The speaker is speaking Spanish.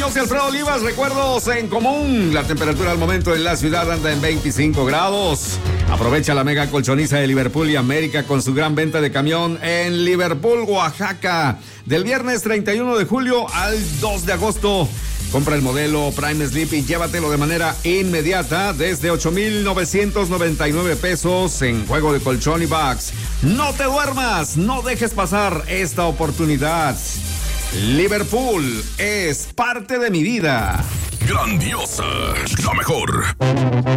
Muñoz y Alfredo Olivas, recuerdos en común. La temperatura al momento en la ciudad anda en 25 grados. Aprovecha la mega colchoniza de Liverpool y América con su gran venta de camión en Liverpool, Oaxaca. Del viernes 31 de julio al 2 de agosto. Compra el modelo Prime Sleep y llévatelo de manera inmediata desde 8,999 pesos en juego de colchón y bags. No te duermas, no dejes pasar esta oportunidad. Liverpool es parte de mi vida. Grandiosa, la mejor.